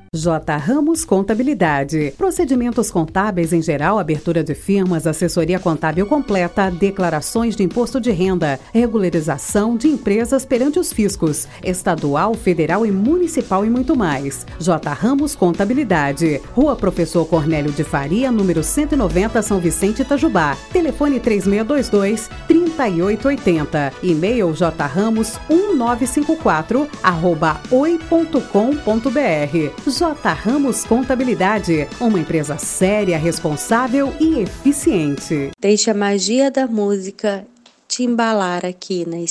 J. Ramos Contabilidade. Procedimentos contábeis em geral, abertura de firmas, assessoria contábil completa, declarações de imposto de renda, regularização de empresas perante os fiscos, estadual, federal e municipal e muito mais. J. Ramos Contabilidade. Rua Professor Cornélio de Faria, número 190, São Vicente, Itajubá. Telefone 3622-3880. E-mail jramos1954@oi.com.br. J. Ramos Contabilidade, uma empresa séria, responsável e eficiente. Deixa a magia da música te embalar aqui na